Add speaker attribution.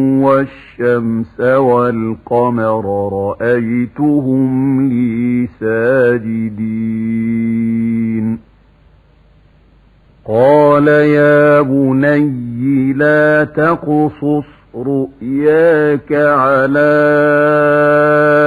Speaker 1: والشمس والقمر رأيتهم لي ساجدين قال يا بني لا تقصص رؤياك على